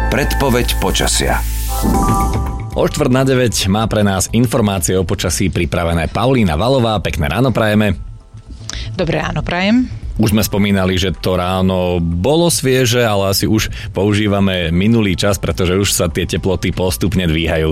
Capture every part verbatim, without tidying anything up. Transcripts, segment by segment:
Predpoveď počasia. O štvrť na deväť má pre nás informácie o počasí pripravené Paulína Valová. Pekné ráno prajeme. Dobré ráno prajem. Už sme spomínali, že to ráno bolo svieže, ale asi už používame minulý čas, pretože už sa tie teploty postupne dvíhajú.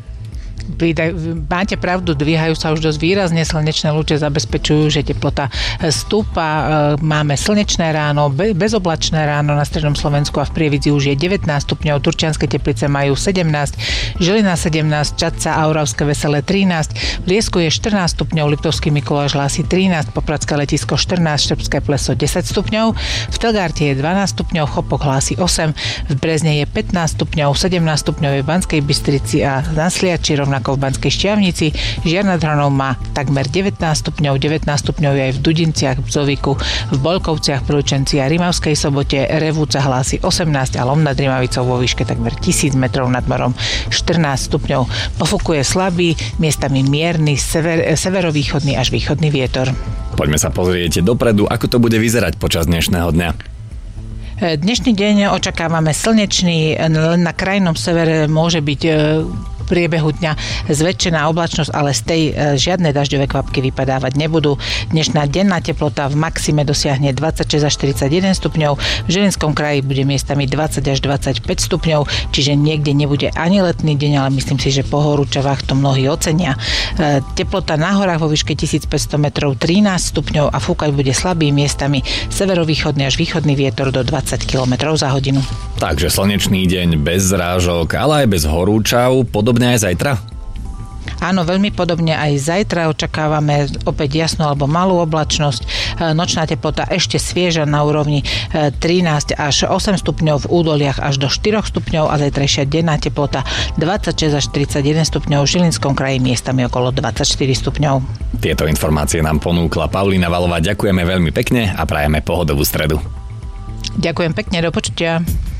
Máte pravdu, dvíhajú sa už dosť výrazne, slnečné lúče zabezpečujú, že teplota stúpa, máme slnečné ráno, bezoblačné ráno na strednom Slovensku a v Prievidzi už je devätnásť stupňov, Turčianske Teplice majú sedemnásť, Žilina sedemnásť, Čadca a Oravské Veselé trinásť, v Liesku je štrnásť stupňov, Liptovský Mikuláš hlási trinásť, Popradské Letisko štrnásť, Štrbské Pleso desať stupňov, v Telgárte je dvanásť stupňov, Chopok hlási osem, v Brezne je pätnásť stupňov, sedemnásť stupňov je v Banskej Bystrici a na Sliači, rovnako v Banskej Štiavnici. Žiar nad Hronom má takmer devätnásť stupňov, devätnásť stupňov je aj v Dudinciach, v Bzoviku, v Bolkovciach, pri Lučenci a Rimavskej Sobote. Revúca hlási osemnásť a Lom nad Rimavicou vo výške takmer tisíc metrov nad morom štrnásť stupňov. Pofúkuje slabý, miestami mierny, sever, severovýchodný až východný vietor. Poďme sa pozrieť dopredu, ako to bude vyzerať počas dnešného dňa. Dnešný deň očakávame slnečný, len na krajnom severe môže byť v priebehu dňa zväčšená oblačnosť, ale z tej žiadne dažďové kvapky vypadávať nebudú. Dnešná denná teplota v maxime dosiahne dvadsaťšesť až štyridsaťjeden stupňov, v Žilinskom kraji bude miestami dvadsať až dvadsaťpäť stupňov, čiže niekde nebude ani letný deň, ale myslím si, že po horúčavách to mnohí ocenia. Teplota na horách vo výške tisícpäťsto metrov trinásť stupňov a fúkať bude slabý, miestami severovýchodný až východný vietor do dvadsať kilometrov za hodinu. Takže slnečný deň bez zrážok, ale aj bez horúčav, podobne aj zajtra? Áno, veľmi podobne aj zajtra očakávame opäť jasnú alebo malú oblačnosť. Nočná teplota ešte svieža na úrovni trinásť až osem stupňov, v údoliach až do štyri stupňov a zajtrajšia denná teplota dvadsaťšesť až štyridsaťjeden stupňov, v Žilinskom kraji miestami okolo dvadsaťštyri stupňov. Tieto informácie nám ponúkla Paulína Valová. Ďakujeme veľmi pekne a prajeme pohodovú stredu. Ďakujem pekne, do počutia.